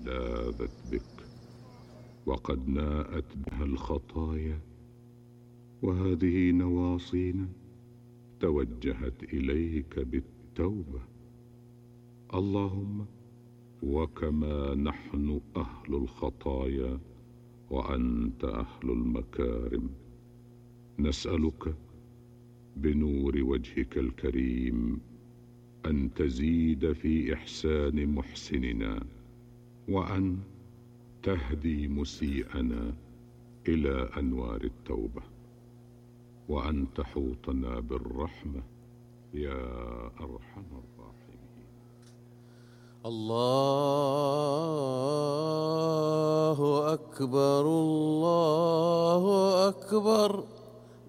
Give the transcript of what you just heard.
لاذت بك، وقد ناءت بها الخطايا، وهذه نواصينا توجهت إليك بالتوبة. اللهم وكما نحن أهل الخطايا وأنت أهل المكارم، نسألك بنور وجهك الكريم أن تزيد في إحسان محسننا، وأن تهدي مسيئنا إلى أنوار التوبة، وأن تحوطنا بالرحمة يا أرحم الراحمين. الله أكبر الله أكبر.